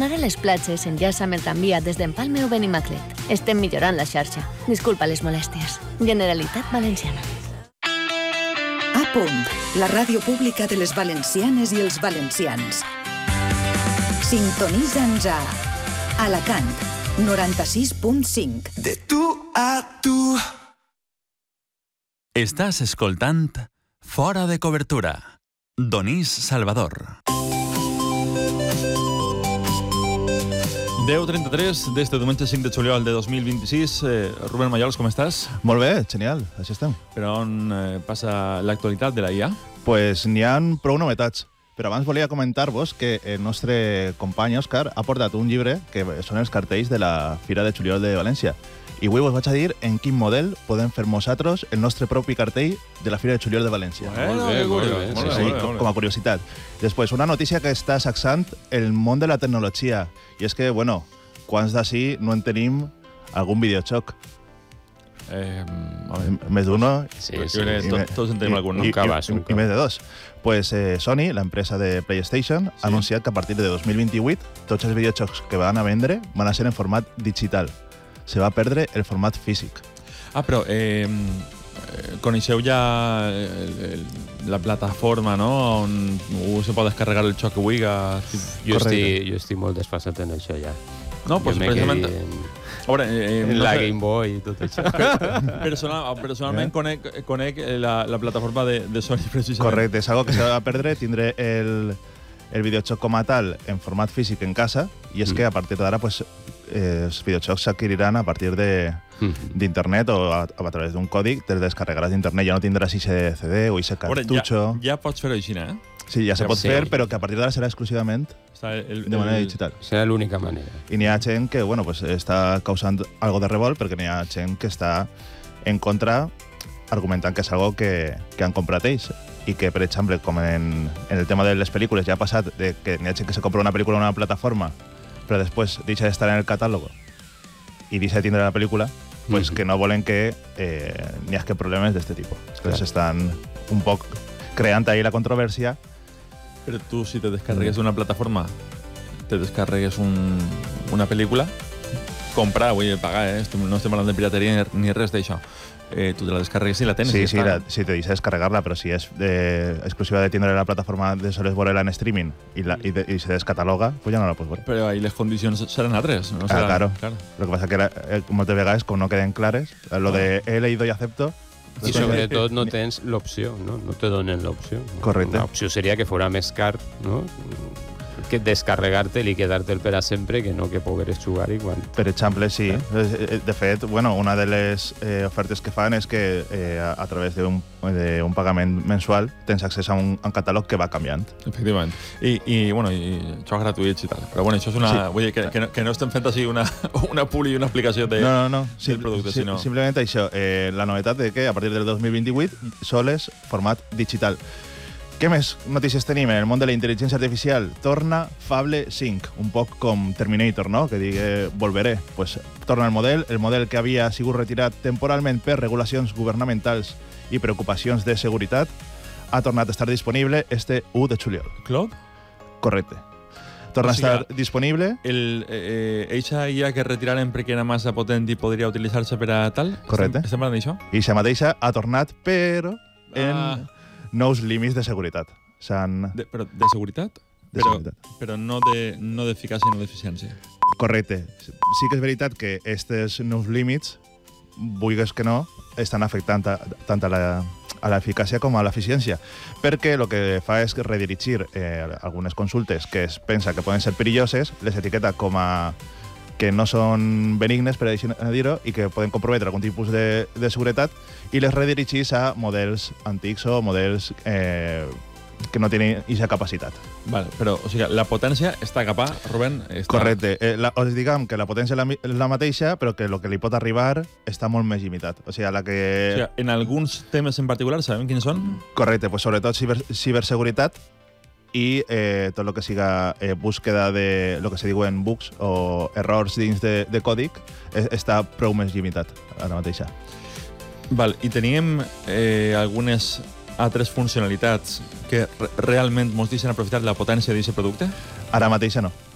tornar a les platges enllaça amb el tramvia des d'Empalme o Benimaclet. Estem millorant la xarxa. Disculpa les molèsties. Generalitat Valenciana. A punt, la ràdio pública de les valencianes i els valencians. Sintonitza'ns a Alacant, 96.5. De tu a tu. Estàs escoltant Fora de cobertura. Donís Salvador. 10:33 d'este diumenge 5 de juliol de 2026. Rubén Mallols, com estàs? Molt bé, genial, així estem. Per on passa l'actualitat de la IA? Pues n'hi ha prou novetats. Però abans volia comentar-vos que el nostre company Òscar ha portat un llibre que són els cartells de la Fira de Juliol de València. I avui us vaig a dir en quin model podem fer nosaltres el nostre propi cartell de la Fira de Juliol de València. Com a curiositat. Després, una notícia que està sacsant el món de la tecnologia. I és que, bueno, quants d'ací no en tenim algun videojoc? Més d'uno. Sí. Tots en tenim algun, no? I més de dos. Pues Sony, la empresa de PlayStation, ha anunciat que a partir de 2028 tots els videojocs que van a vendre van a ser en format digital. Se va perdre el format físic. Però coneixeu ja la plataforma, no?, on se pot descarregar el joc que vulgui. Jo estic molt desfasat en això ja. No, doncs precisament... La Game Boy i tot això. Personalment conec la plataforma de Sony, precisament. Correcte, és algo que se va perdre, tindré el videojoc com a tal en format físic en casa, i és que a partir d'ara pues, els videojocs s'adquiriran a partir d'internet o a través d'un còdic, te'ls descarregaràs d'internet, ja no tindràs ixe CD o ixe cartutxo. Ja pots fer-ho així, eh? Sí, ja se pot fer, però que a partir d'ara serà exclusivament de manera digital. Serà l'única manera. I n'hi ha gent que bueno, pues, està causant algo de revolt perquè n'hi ha gent que està en contra argumentant que és algo que han comprat ells i que, per exemple, com en el tema de les pel·lícules ja ha passat de que n'hi ha gent que se compra una pel·lícula en una plataforma però després deixa d'estar en el catàleg i deixa de tindre la pel·lícula, pues que no volen que n'hi hagi problemes d'aquest tipus. Entonces estan un poc creant ahí la controvèrsia. Però tu, si te descarregues d'una plataforma, te descarregues una pel·lícula, comprar, vull pagar, no estem parlant de pirateria ni res d'això. Tu te la descarregues i la tens. Sí, sí, te deixa descarregar-la, però si és exclusiva de tindre la plataforma de soles veure-la en streaming i se descataloga, pues ja no la pots veure. Però ahí les condicions seran altres, no? Claro. Lo que pasa que moltes vegades, com no queden clares, lo de he leído y acepto. I sobretot no tens l'opció, no? No te donen l'opció. Correcte. L'opció seria que fora més car, no?, que descarregar-te'l i quedar-te'l per a sempre, que no que pogueres jugar i quan... Per exemple, sí. De fet, bueno, una de les ofertes que fan és que a través d'un pagament mensual tens accés a un catàleg que va canviant. Efectivament. I jocs gratuïts i tal. Però bueno, això és una... Vull dir que no estem fent així una publi i una explicació del producte, sinó... Simplement això, la novetat de que a partir del 2028 sols format digital. Què més notícies tenim? En el món de la intel·ligència artificial torna Fable 5, un poc com Terminator, no?, que digui volveré. Pues torna el model que havia sigut retirat temporalment per regulacions governamentals i preocupacions de seguretat, ha tornat a estar disponible este 1 de juliol. Cloud? Correcte. Torna a estar disponible. Eixa IA que retiraren perquè era massa potent i podria utilitzar-se per a tal? Correcte. Estem parlant d'això? Eixa mateixa ha tornat, però en nous límits de seguretat. Però de seguretat? Però no d'eficàcia i no d'eficiència. Correcte. Sí que és veritat que aquests nous límits, vulguis que no, estan afectant tant a l'eficàcia com a l'eficiència, perquè el que fa és redirigir algunes consultes que es pensa que poden ser perilloses, les etiqueta com a que no són benignes, per dir-ho, i que poden comprometre algun tipus de seguretat, i les redirigís a models antics o models que no tenen aquesta capacitat. Vale, però, o sigui, la potència està cap a, Rubén? Correcte. Diguem que la potència és la mateixa, però que el que li pot arribar està molt més limitat. O sigui, en alguns temes en particular, sabem quins són? Correcte, pues sobretot ciberseguretat, i tot el que siga búsqueda de lo que se diuen bugs o errors dins de còdic està prou més limitat ara mateixa. Val, i teníem algunes altres funcionalitats que realment ens deixen aprofitar la potència d'aquest producte? Ara mateixa no.